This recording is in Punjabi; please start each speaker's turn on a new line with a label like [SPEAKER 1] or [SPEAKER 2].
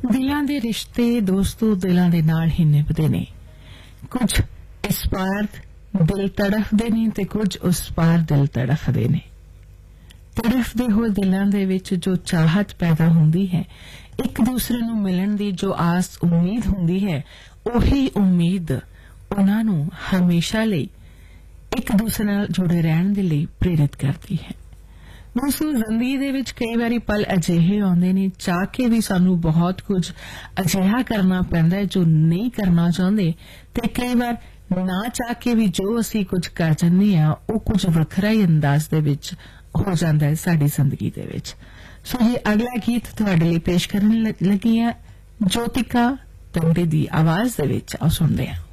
[SPEAKER 1] ਦਿਲਾਂ ਦੇ ਰਿਸ਼ਤੇ ਦੋਸਤੋ ਦਿਲਾਂ ਦੇ ਨਾਲ ਹੀ ਨਿਭਦੇ ਨੇ। ਕੁਝ ਇਸ ਪਾਰ ਦਿਲ ਤੜਫਦੇ ਨੇ ਤੇ ਕੁਝ ਉਸ ਪਾਰ ਦਿਲ ਤੜਫਦੇ ਨੇ। ਤੜਫਦੇ ਹੋਏ ਦਿਲਾਂ ਦੇ ਵਿੱਚ ਜੋ ਚਾਹਤ ਪੈਦਾ ਹੁੰਦੀ ਹੈ, ਇੱਕ ਦੂਸਰੇ ਨੂੰ ਮਿਲਣ ਦੀ ਜੋ ਆਸ ਉਮੀਦ ਹੁੰਦੀ ਹੈ, ਉਹੀ ਉਮੀਦ ਉਹਨਾਂ ਨੂੰ ਹਮੇਸ਼ਾ ਲਈ ਇੱਕ ਦੂਸਰੇ ਨਾਲ ਜੁੜੇ ਰਹਿਣ ਦੇ ਲਈ ਪ੍ਰੇਰਿਤ ਕਰਦੀ ਹੈ। ਦੋਸਤੋ, ਜ਼ਿੰਦਗੀ ਦੇ ਵਿੱਚ ਕਈ ਵਾਰੀ ਪਲ ਅਜਿਹੇ ਆਉਂਦੇ ਨੇ, ਚਾਹ ਕੇ ਵੀ ਸਾਨੂੰ ਬਹੁਤ ਕੁਝ ਅਜਿਹਾ ਕਰਨਾ ਪੈਂਦਾ ਹੈ ਜੋ ਨਹੀਂ ਕਰਨਾ ਚਾਹੁੰਦੇ, ਤੇ ਕਈ ਵਾਰ ਨਾ ਚਾਹ ਕੇ ਵੀ ਜੋ ਅਸੀਂ ਕੁਝ ਕਰ ਜਾਂਦੇ ਹਾਂ ਉਹ ਕੁਝ ਵੱਖਰਾ ਹੀ ਅੰਦਾਜ਼ ਦੇ ਵਿੱਚ ਹੋ ਜਾਂਦਾ ਹੈ ਸਾਡੀ ਜ਼ਿੰਦਗੀ ਦੇ ਵਿੱਚ। ਸੋ ਇਹ ਅਗਲਾ ਗੀਤ ਤੁਹਾਡੇ ਲਈ ਪੇਸ਼ ਕਰਨ ਲੱਗੀ ਹਾਂ ਜੋਤਿਕਾ ਤੰਬੇ ਦੀ ਆਵਾਜ਼ ਦੇ ਵਿੱਚ। ਆਓ ਸੁਣਦੇ ਹਾਂ।